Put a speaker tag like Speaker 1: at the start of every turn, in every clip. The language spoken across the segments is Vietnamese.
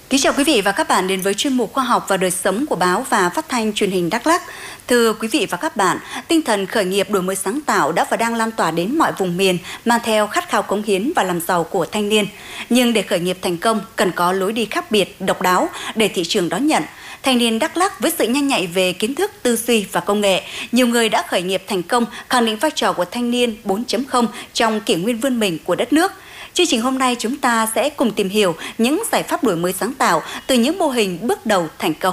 Speaker 1: Kính chào quý vị và các bạn đến với chuyên mục Khoa học và đời sống của báo và phát thanh truyền hình Đắk Lắk. Thưa quý vị và các bạn, tinh thần khởi nghiệp đổi mới sáng tạo đã và đang lan tỏa đến mọi vùng miền, mang theo khát khao cống hiến và làm giàu của thanh niên. Nhưng để khởi nghiệp thành công, cần có lối đi khác biệt, độc đáo để thị trường đón nhận. Thanh niên Đắk Lắk với sự nhanh nhạy về kiến thức, tư duy và công nghệ, nhiều người đã khởi nghiệp thành công, khẳng định vai trò của thanh niên 4.0 trong kỷ nguyên vươn mình của đất nước. Chương trình hôm nay chúng ta sẽ cùng tìm hiểu những giải pháp đổi mới sáng tạo từ những mô hình bước đầu thành công.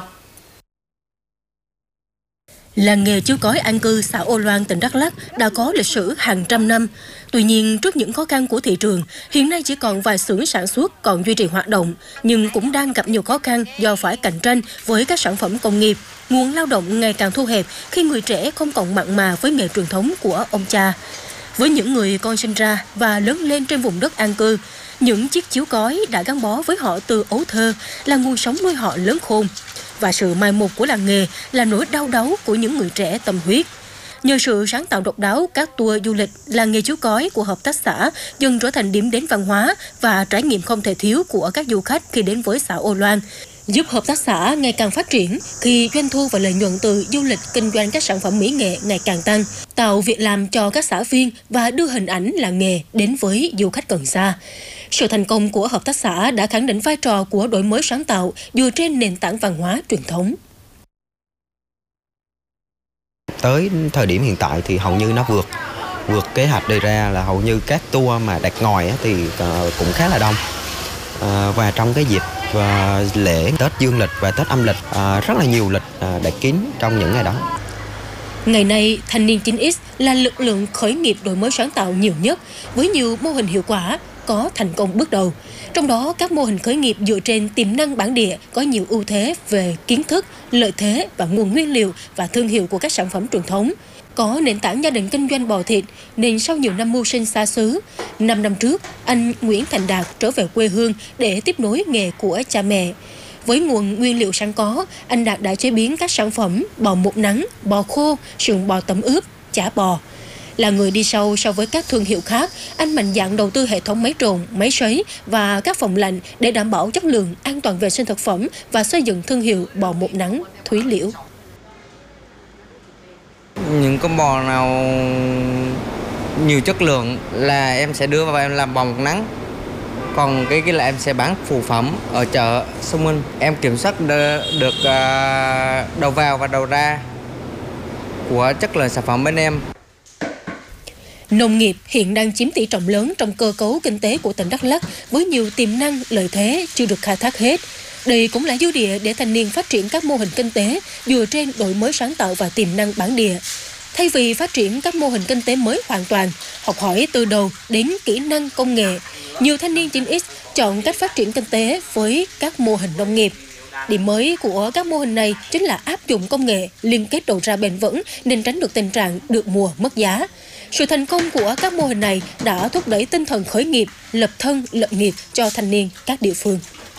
Speaker 2: Làng nghề chiếu cói an cư xã Ô Loan, tỉnh Đắk Lắk đã có lịch sử hàng trăm năm. Tuy nhiên, trước những khó khăn của thị trường, hiện nay chỉ còn vài xưởng sản xuất còn duy trì hoạt động, nhưng cũng đang gặp nhiều khó khăn do phải cạnh tranh với các sản phẩm công nghiệp. Nguồn lao động ngày càng thu hẹp khi người trẻ không còn mặn mà với nghề truyền thống của ông cha. Với những người con sinh ra và lớn lên trên vùng đất an cư, những chiếc chiếu cói đã gắn bó với họ từ ấu thơ, là nguồn sống nuôi họ lớn khôn. Và sự mai một của làng nghề là nỗi đau đáu của những người trẻ tâm huyết. Nhờ sự sáng tạo độc đáo, các tour du lịch, làng nghề chiếu cói của hợp tác xã dần trở thành điểm đến văn hóa và trải nghiệm không thể thiếu của các du khách khi đến với xã Ô Loan, giúp hợp tác xã ngày càng phát triển khi doanh thu và lợi nhuận từ du lịch kinh doanh các sản phẩm mỹ nghệ ngày càng tăng, tạo việc làm cho các xã viên và đưa hình ảnh làng nghề đến với du khách gần xa. Sự thành công của hợp tác xã đã khẳng định vai trò của đổi mới sáng tạo dựa trên nền tảng văn hóa truyền thống.
Speaker 3: Tới thời điểm hiện tại thì hầu như nó vượt kế hoạch đề ra, là hầu như các tour mà đặt ngồi thì cũng khá là đông. Và trong cái dịp lễ Tết dương lịch và Tết âm lịch, rất là nhiều lịch đặt kín trong những ngày đó.
Speaker 2: Ngày nay, thanh niên 9X là lực lượng khởi nghiệp đổi mới sáng tạo nhiều nhất, với nhiều mô hình hiệu quả, có thành công bước đầu. Trong đó, các mô hình khởi nghiệp dựa trên tiềm năng bản địa có nhiều ưu thế về kiến thức, lợi thế và nguồn nguyên liệu và thương hiệu của các sản phẩm truyền thống. Có nền tảng gia đình kinh doanh bò thịt, nên sau nhiều năm mưu sinh xa xứ, 5 năm trước, anh Nguyễn Thành Đạt trở về quê hương để tiếp nối nghề của cha mẹ. Với nguồn nguyên liệu sẵn có, anh Đạt đã chế biến các sản phẩm bò một nắng, bò khô, sườn bò tẩm ướp, chả bò. Là người đi sau so với các thương hiệu khác, anh mạnh dạn đầu tư hệ thống máy trộn, máy sấy và các phòng lạnh để đảm bảo chất lượng, an toàn vệ sinh thực phẩm và xây dựng thương hiệu bò một nắng Thúy Liễu.
Speaker 4: Những con bò nào nhiều chất lượng là em sẽ đưa vào em làm bò một nắng. Còn cái là em sẽ bán phụ phẩm ở chợ Sông Minh. Em kiểm soát được đầu vào và đầu ra của chất lượng sản phẩm bên em.
Speaker 2: Nông nghiệp hiện đang chiếm tỷ trọng lớn trong cơ cấu kinh tế của tỉnh Đắk Lắk với nhiều tiềm năng, lợi thế chưa được khai thác hết. Đây cũng là dư địa để thanh niên phát triển các mô hình kinh tế dựa trên đổi mới sáng tạo và tiềm năng bản địa. Thay vì phát triển các mô hình kinh tế mới hoàn toàn, học hỏi từ đầu đến kỹ năng công nghệ, nhiều thanh niên 9X chọn cách phát triển kinh tế với các mô hình nông nghiệp. Điểm mới của các mô hình này chính là áp dụng công nghệ, liên kết đầu ra bền vững nên tránh được tình trạng được mùa mất giá. Sự thành công của các mô hình này đã thúc đẩy tinh thần khởi nghiệp, lập thân, lập nghiệp cho thanh niên các địa phương.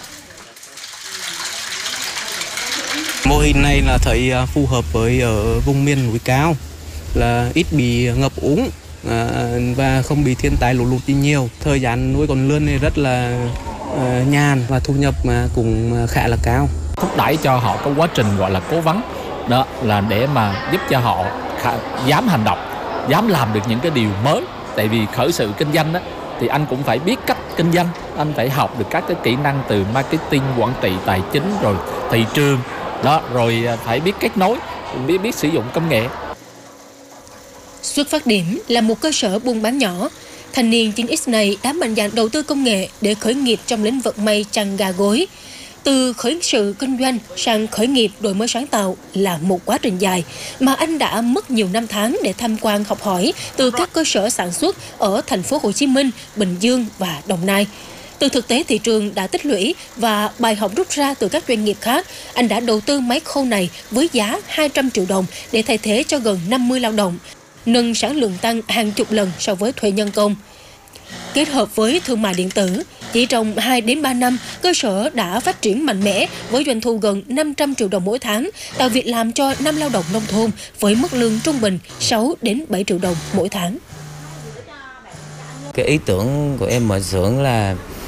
Speaker 5: Mô hình này là thấy phù hợp với ở vùng miền núi cao, là ít bị ngập úng và không bị thiên tai lũ lụt nhiều. Thời gian nuôi con lươn này rất là nhàn và thu nhập cũng khá là cao.
Speaker 6: Thúc đẩy cho họ có quá trình gọi là cố vấn, đó là để mà giúp cho họ dám hành động, dám làm được những cái điều mới. Tại vì khởi sự kinh doanh đó, thì anh cũng phải biết cách kinh doanh, anh phải học được các cái kỹ năng từ marketing, quản trị, tài chính, rồi thị trường đó, rồi phải biết kết nối, biết sử dụng công nghệ.
Speaker 2: Xuất phát điểm là một cơ sở buôn bán nhỏ, thanh niên 9X này đã mạnh dạn đầu tư công nghệ để khởi nghiệp trong lĩnh vực may chăn ga gối. Từ khởi sự kinh doanh sang khởi nghiệp đổi mới sáng tạo là một quá trình dài mà anh đã mất nhiều năm tháng để tham quan học hỏi từ các cơ sở sản xuất ở thành phố Hồ Chí Minh, Bình Dương và Đồng Nai. Từ thực tế thị trường đã tích lũy và bài học rút ra từ các doanh nghiệp khác, anh đã đầu tư máy khâu này với giá 200 triệu đồng để thay thế cho gần 50 lao động, nâng sản lượng tăng hàng chục lần so với thuê nhân công. Kết hợp với thương mại điện tử, chỉ trong 2 đến 3 năm, cơ sở đã phát triển mạnh mẽ với doanh thu gần 500 triệu đồng mỗi tháng, tạo việc làm cho 5 lao động nông thôn với mức lương trung bình 6 đến 7 triệu đồng mỗi tháng.
Speaker 4: Cái ý tưởng của em mở xưởng là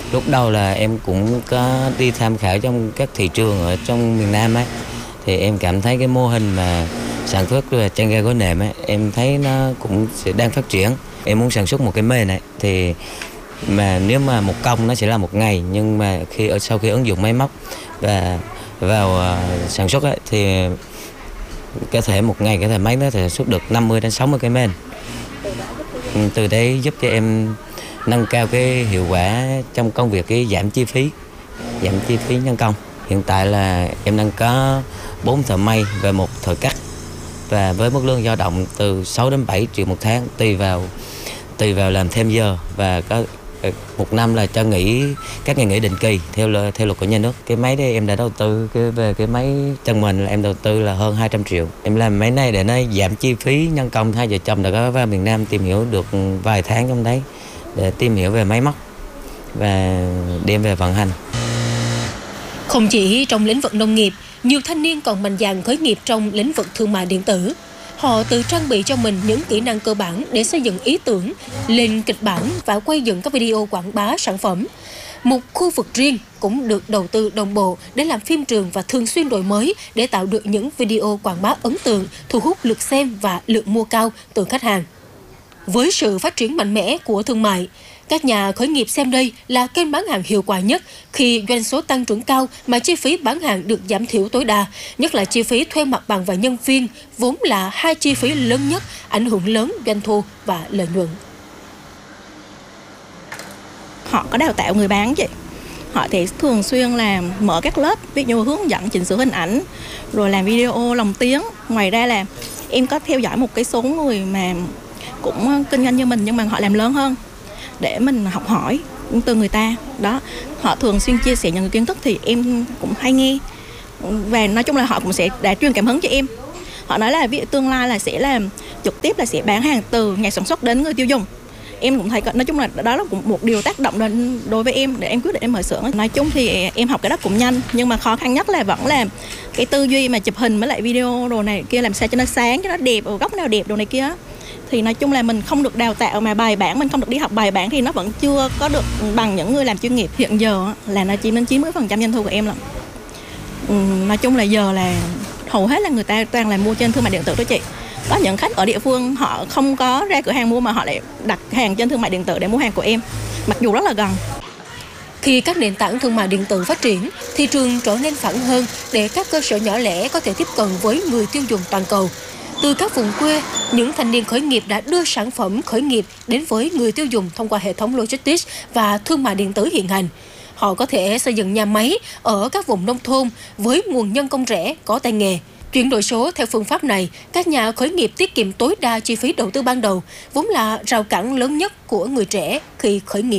Speaker 4: Lúc đầu là em cũng có đi tham khảo trong các thị trường ở trong miền Nam ấy, thì em cảm thấy cái mô hình mà sản xuất chăn ga gối nệm ấy, em thấy nó cũng sẽ đang phát triển. Em muốn sản xuất một cái mền này thì mà nếu mà một công nó sẽ là một ngày, nhưng mà sau khi ứng dụng máy móc và vào sản xuất ấy, thì có thể một ngày có thể máy nó thể xuất được 50 đến 60 cái mền. Từ đấy giúp cho em nâng cao cái hiệu quả trong công việc, cái giảm chi phí nhân công. Hiện tại là em đang có 4 thợ may và 1 thợ cắt, và với mức lương dao động từ 6 đến 7 triệu một tháng, tùy vào làm thêm giờ, và có một năm là cho nghỉ các ngày nghỉ định kỳ theo luật của nhà nước. Cái máy đây em đã đầu tư về cái máy chân mình là em đầu tư là hơn 200 triệu. Em làm máy này để nó giảm chi phí nhân công. Hai vợ chồng đã có vào miền Nam tìm hiểu được vài tháng trong đấy để tìm hiểu về máy móc và đem về vận hành.
Speaker 2: Không chỉ trong lĩnh vực nông nghiệp, nhiều thanh niên còn mạnh dạn khởi nghiệp trong lĩnh vực thương mại điện tử. Họ tự trang bị cho mình những kỹ năng cơ bản để xây dựng ý tưởng, lên kịch bản và quay dựng các video quảng bá sản phẩm. Một khu vực riêng cũng được đầu tư đồng bộ để làm phim trường và thường xuyên đổi mới để tạo được những video quảng bá ấn tượng, thu hút lượt xem và lượng mua cao từ khách hàng. Với sự phát triển mạnh mẽ của thương mại, các nhà khởi nghiệp xem đây là kênh bán hàng hiệu quả nhất khi doanh số tăng trưởng cao mà chi phí bán hàng được giảm thiểu tối đa, nhất là chi phí thuê mặt bằng và nhân viên, vốn là hai chi phí lớn nhất, ảnh hưởng lớn doanh thu và lợi nhuận.
Speaker 7: Họ có đào tạo người bán vậy. Họ thì thường xuyên làm mở các lớp, ví dụ hướng dẫn chỉnh sửa hình ảnh, rồi làm video lồng tiếng. Ngoài ra là em có theo dõi một cái số người mà cũng kinh doanh như mình nhưng mà họ làm lớn hơn, để mình học hỏi từ người ta. Đó, họ thường xuyên chia sẻ những kiến thức thì em cũng hay nghe. Và nói chung là họ cũng sẽ đã truyền cảm hứng cho em. Họ nói là tương lai là sẽ làm trực tiếp, là sẽ bán hàng từ nhà sản xuất đến người tiêu dùng. Em cũng thấy, nói chung là đó là cũng một điều tác động đối với em để em quyết định em mở xưởng. Nói chung thì em học cái đó cũng nhanh, nhưng mà khó khăn nhất là vẫn là cái tư duy mà chụp hình với lại video đồ này kia, làm sao cho nó sáng, cho nó đẹp, ở góc nào đẹp đồ này kia. Thì nói chung là mình không được đào tạo mà bài bản, mình không được đi học bài bản thì nó vẫn chưa có được bằng những người làm chuyên nghiệp. Hiện giờ là nó chiếm đến 90% doanh thu của em lận. Nói chung là giờ là hầu hết là người ta toàn là mua trên thương mại điện tử đó chị. Có những khách ở địa phương họ không có ra cửa hàng mua mà họ lại đặt hàng trên thương mại điện tử để mua hàng của em, mặc dù rất là gần.
Speaker 2: Khi các nền tảng thương mại điện tử phát triển, thị trường trở nên phẳng hơn để các cơ sở nhỏ lẻ có thể tiếp cận với người tiêu dùng toàn cầu. Từ các vùng quê, những thanh niên khởi nghiệp đã đưa sản phẩm khởi nghiệp đến với người tiêu dùng thông qua hệ thống logistics và thương mại điện tử hiện hành. Họ có thể xây dựng nhà máy ở các vùng nông thôn với nguồn nhân công rẻ, có tay nghề. Chuyển đổi số theo phương pháp này, các nhà khởi nghiệp tiết kiệm tối đa chi phí đầu tư ban đầu, vốn là rào cản lớn nhất của người trẻ khi khởi nghiệp.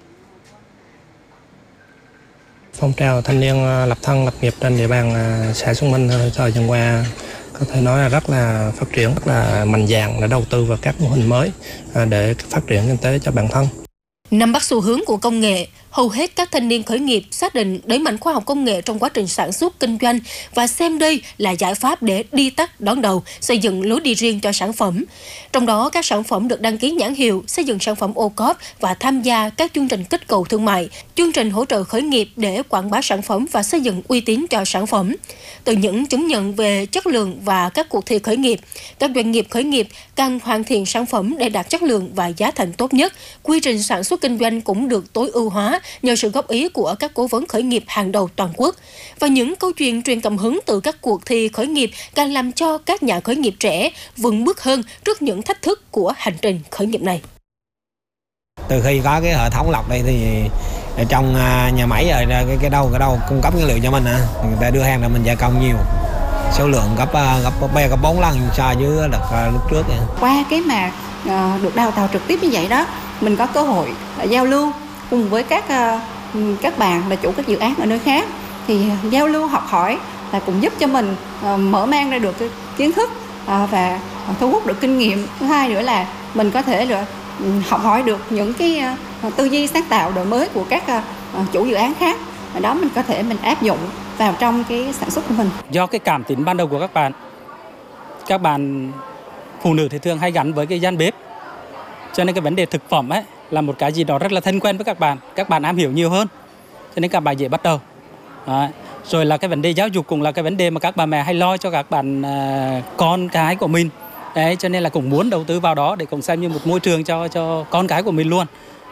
Speaker 8: Phong trào thanh niên lập thân lập nghiệp trên địa bàn xã Xuân Minh thời gian qua có thể nói là rất là phát triển, rất là mạnh dạn để đầu tư vào các mô hình mới để phát triển kinh tế cho bản thân.
Speaker 2: Nắm bắt xu hướng của công nghệ, hầu hết các thanh niên khởi nghiệp xác định đẩy mạnh khoa học công nghệ trong quá trình sản xuất, kinh doanh và xem đây là giải pháp để đi tắt đón đầu, xây dựng lối đi riêng cho sản phẩm. Trong đó, các sản phẩm được đăng ký nhãn hiệu, xây dựng sản phẩm ô cóp và tham gia các chương trình kích cầu thương mại, chương trình hỗ trợ khởi nghiệp để quảng bá sản phẩm và xây dựng uy tín cho sản phẩm. Từ những chứng nhận về chất lượng và các cuộc thi khởi nghiệp, các doanh nghiệp khởi nghiệp càng hoàn thiện sản phẩm để đạt chất lượng và giá thành tốt nhất. Quy trình sản xuất kinh doanh cũng được tối ưu hóa nhờ sự góp ý của các cố vấn khởi nghiệp hàng đầu toàn quốc. Và những câu chuyện truyền cảm hứng từ các cuộc thi khởi nghiệp càng làm cho các nhà khởi nghiệp trẻ vững bước hơn trước những thách thức của hành trình khởi nghiệp này.
Speaker 9: Từ khi có cái hệ thống lọc đây thì trong nhà máy rồi cái đâu cung cấp nguyên liệu cho mình, người ta đưa hàng là mình gia công nhiều, số lượng gấp 4 lần so với lúc trước.
Speaker 10: Qua cái mà được đào tạo trực tiếp như vậy đó, mình có cơ hội giao lưu cùng với các bạn là chủ các dự án ở nơi khác, thì giao lưu học hỏi là cũng giúp cho mình mở mang ra được cái kiến thức và thu hút được kinh nghiệm. Thứ hai nữa là mình có thể học hỏi được những cái tư duy sáng tạo đổi mới của các chủ dự án khác, và đó mình có thể áp dụng vào trong cái sản xuất của mình.
Speaker 11: Do cái cảm tính ban đầu của các bạn phụ nữ thì thường hay gắn với cái gian bếp, cho nên cái vấn đề thực phẩm ấy là một cái gì đó rất là thân quen với các bạn am hiểu nhiều hơn, cho nên các bạn dễ bắt đầu. Đấy. Rồi là cái vấn đề giáo dục cũng là cái vấn đề mà các bà mẹ hay lo cho các bạn con cái của mình. Đấy, cho nên là cũng muốn đầu tư vào đó để cũng xem như một môi trường cho con cái của mình luôn.